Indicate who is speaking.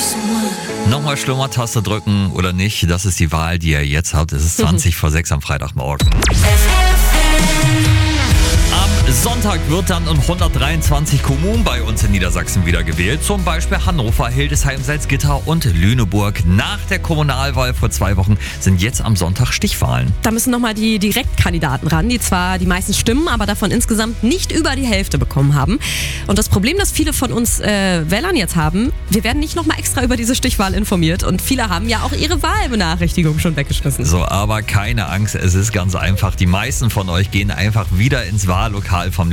Speaker 1: Nochmal Schlummertaste drücken oder nicht, das ist die Wahl, die ihr jetzt habt. Es ist 20 vor 6 am Freitagmorgen. Am Sonntag wird dann in 123 Kommunen bei uns in Niedersachsen wieder gewählt. Zum Beispiel Hannover, Hildesheim, Salzgitter und Lüneburg. Nach der Kommunalwahl vor 2 Wochen sind jetzt am Sonntag Stichwahlen.
Speaker 2: Da müssen nochmal die Direktkandidaten ran, die zwar die meisten Stimmen, aber davon insgesamt nicht über die Hälfte bekommen haben. Und das Problem, das viele von uns Wählern jetzt haben, wir werden nicht nochmal extra über diese Stichwahl informiert. Und viele haben ja auch ihre Wahlbenachrichtigung schon weggeschmissen.
Speaker 1: So, aber keine Angst, es ist ganz einfach. Die meisten von euch gehen einfach wieder ins Wahllokal vom